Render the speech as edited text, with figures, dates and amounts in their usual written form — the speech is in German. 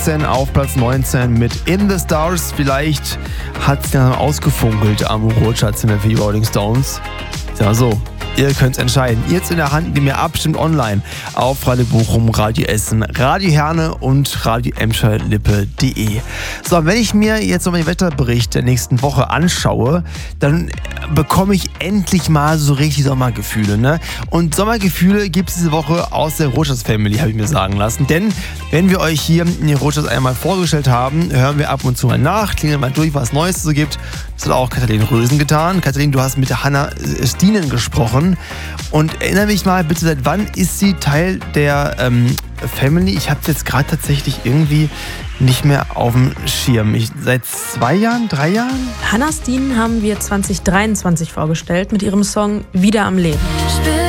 gestern auf Platz 19 mit In the Stars. Vielleicht hat es dann ausgefunkelt am Ruhrschatzzimmer für die Rolling Stones. Ja, so. Ihr könnt entscheiden. Jetzt in der Hand, indem ihr abstimmt online auf Radio Bochum, Radio Essen, Radio Herne und Radio Emscher-Lippe.de. So, wenn ich mir jetzt nochmal den Wetterbericht der nächsten Woche anschaue, dann bekomme ich endlich mal so richtig Sommergefühle. Ne? Und Sommergefühle gibt es diese Woche aus der Rotschatz-Family, habe ich mir sagen lassen. Denn wenn wir euch hier in den Rotschatz einmal vorgestellt haben, hören wir ab und zu mal nach, klingeln mal durch, was Neues so gibt. Das hat auch Katharin Rösen getan. Katharin, du hast mit der Hannah Stienen gesprochen. Und erinnere mich mal bitte, seit wann ist sie Teil der Family? Ich habe es jetzt gerade tatsächlich irgendwie nicht mehr auf dem Schirm. Seit 2 Jahren, 3 Jahren? Hannah Stienen haben wir 2023 vorgestellt mit ihrem Song Wieder am Leben.